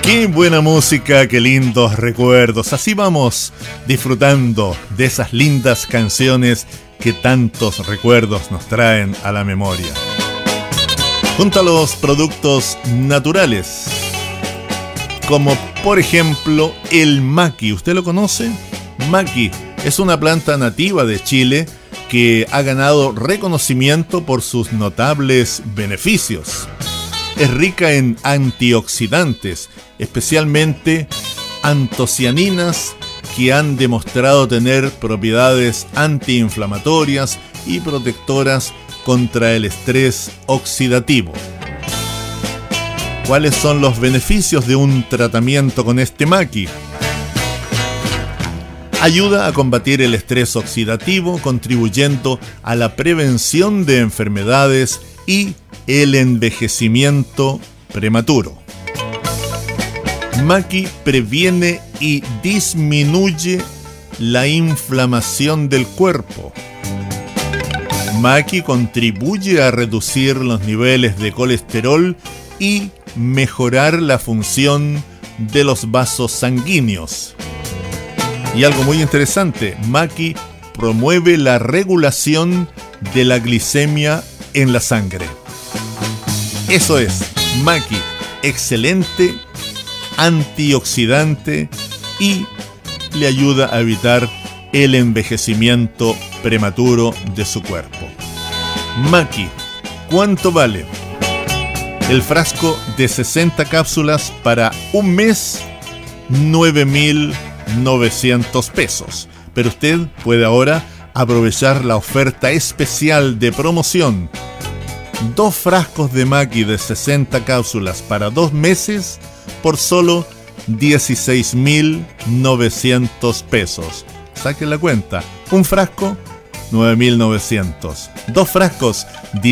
Qué buena música, qué lindos recuerdos. Así vamos disfrutando de esas lindas canciones que tantos recuerdos nos traen a la memoria. Junto a los productos naturales, como por ejemplo el maqui. ¿Usted lo conoce? Maqui es una planta nativa de Chile que ha ganado reconocimiento por sus notables beneficios. Es rica en antioxidantes, especialmente antocianinas, que han demostrado tener propiedades antiinflamatorias y protectoras contra el estrés oxidativo. ¿Cuáles son los beneficios de un tratamiento con este maqui? Ayuda a combatir el estrés oxidativo, contribuyendo a la prevención de enfermedades y el envejecimiento prematuro. Maqui previene y disminuye la inflamación del cuerpo. Maqui contribuye a reducir los niveles de colesterol y mejorar la función de los vasos sanguíneos. Y algo muy interesante, maqui promueve la regulación de la glicemia en la sangre. Eso es, maqui, excelente antioxidante y le ayuda a evitar el envejecimiento prematuro de su cuerpo. Maqui, ¿cuánto vale? El frasco de 60 cápsulas para un mes, 9.900 pesos. Pero usted puede ahora aprovechar la oferta especial de promoción. 2 frascos de maqui de 60 cápsulas para 2 meses por solo 16.900 pesos. Saquen la cuenta. Un frasco, 9.900. 2 frascos,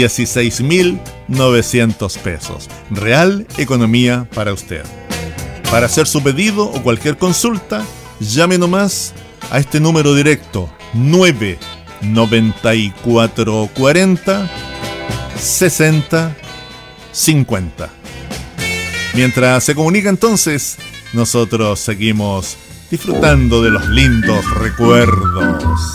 16.900 pesos. Real economía para usted. Para hacer su pedido o cualquier consulta, llame nomás a este número directo 99440 60 50. Mientras se comunica entonces, nosotros seguimos disfrutando de los lindos recuerdos.